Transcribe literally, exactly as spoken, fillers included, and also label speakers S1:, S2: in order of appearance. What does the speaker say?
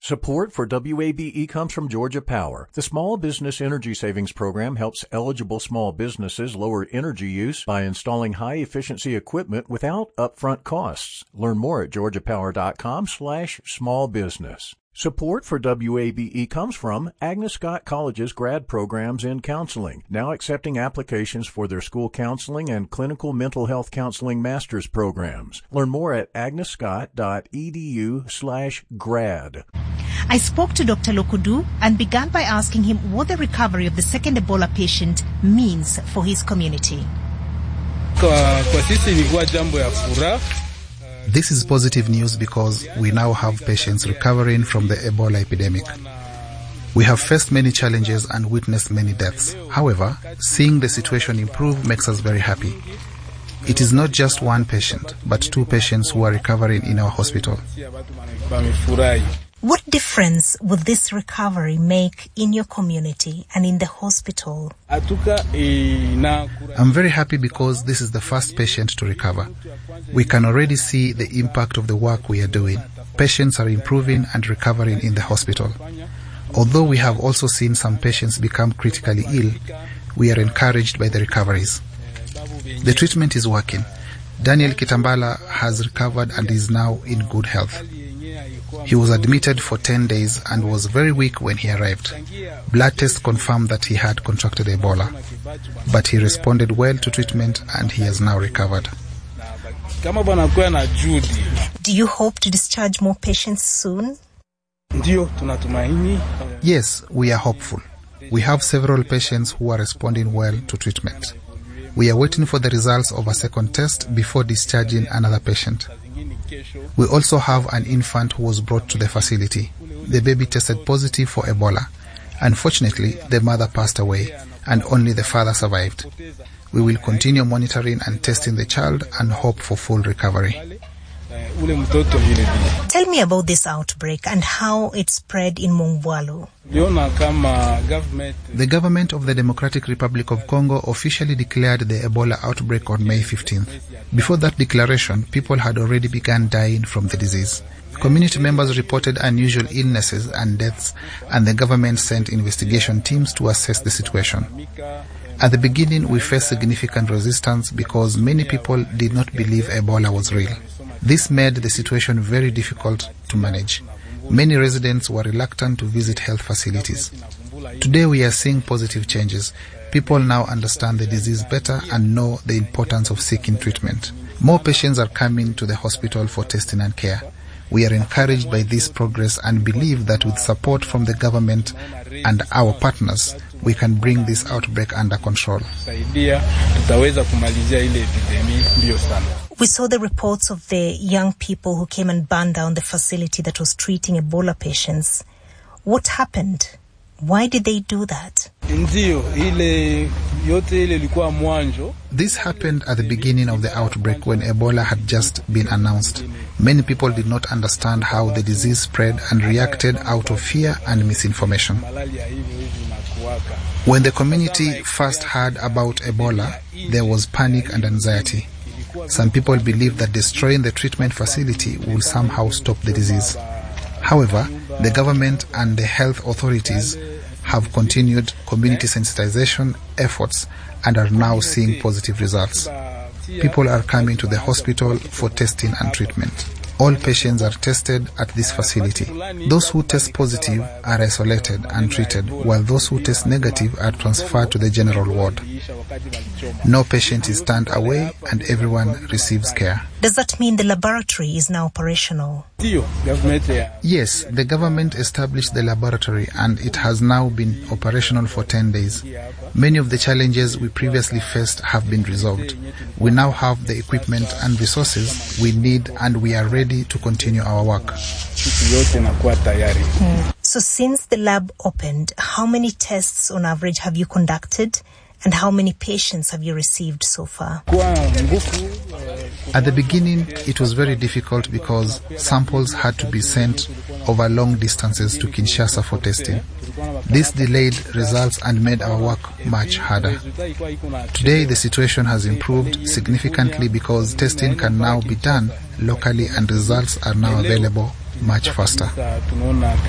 S1: Support for W A B E comes from Georgia Power. The Small Business Energy Savings Program helps eligible small businesses lower energy use by installing high-efficiency equipment without upfront costs. Learn more at georgiapower.com slash small business. Support for W A B E comes from Agnes Scott College's grad programs in counseling, now accepting applications for their school counseling and clinical mental health counseling master's programs. Learn more at agnescott.edu slash grad.
S2: I spoke to Doctor Lokudu and began by asking him what the recovery of the second Ebola patient means for his community.
S3: Kwa, kwa sisi ilikuwa jambo ya furaha.
S4: This is positive news because we now have patients recovering from the Ebola epidemic. We have faced many challenges and witnessed many deaths. However, seeing the situation improve makes us very happy. It is not just one patient, but two patients who are recovering in our hospital.
S2: What difference would this recovery make in your community and in the hospital?
S4: I'm very happy because this is the first patient to recover. We can already see the impact of the work we are doing. Patients are improving and recovering in the hospital. Although we have also seen some patients become critically ill, we are encouraged by the recoveries. The treatment is working. Daniel Kitambala has recovered and is now in good health. He was admitted for ten days and was very weak when he arrived. Blood tests confirmed that he had contracted Ebola, but he responded well to treatment and he has now recovered.
S2: Do you hope to discharge more patients soon?
S4: Yes, we are hopeful. We have several patients who are responding well to treatment. We are waiting for the results of a second test before discharging another patient. We also have an infant who was brought to the facility. The baby tested positive for Ebola. Unfortunately, the mother passed away and only the father survived. We will continue monitoring and testing the child and hope for full recovery.
S2: Tell me about this outbreak and how it spread in Mongwalu.
S4: The government of the Democratic Republic of Congo officially declared the Ebola outbreak on May fifteenth. Before that declaration, people had already begun dying from the disease. Community members reported unusual illnesses and deaths, and the government sent investigation teams to assess the situation. At the beginning, we faced significant resistance because many people did not believe Ebola was real. This made the situation very difficult to manage. Many residents were reluctant to visit health facilities. Today we are seeing positive changes. People now understand the disease better and know the importance of seeking treatment. More patients are coming to the hospital for testing and care. We are encouraged by this progress and believe that with support from the government and our partners, we can bring this outbreak under control.
S2: We saw the reports of the young people who came and burned down the facility that was treating Ebola patients. What happened? Why did they do that?
S4: This happened at the beginning of the outbreak when Ebola had just been announced. Many people did not understand how the disease spread and reacted out of fear and misinformation. When the community first heard about Ebola, there was panic and anxiety. Some people believed that destroying the treatment facility will somehow stop the disease. However, the government and the health authorities have continued community sensitization efforts and are now seeing positive results. People are coming to the hospital for testing and treatment. All patients are tested at this facility. Those who test positive are isolated and treated, while those who test negative are transferred to the general ward. No patient is turned away and everyone receives care.
S2: Does that mean the laboratory is now operational?
S4: Yes, the government established the laboratory and it has now been operational for ten days. Many of the challenges we previously faced have been resolved. We now have the equipment and resources we need and we are ready to continue our work.
S2: Mm. So since the lab opened, how many tests on average have you conducted? And how many patients have you received so far?
S4: At the beginning, it was very difficult because samples had to be sent over long distances to Kinshasa for testing. This delayed results and made our work much harder. Today, the situation has improved significantly because testing can now be done locally and results are now available much faster.